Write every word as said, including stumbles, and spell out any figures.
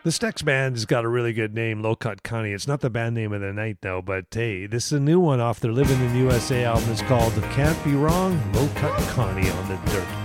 This next band has got a really good name, Low Cut Connie. It's not the band name of the night, though, but hey, this is a new one off their Living in the U S A album. It's called Can't Be Wrong, Low Cut Connie on the Dirt.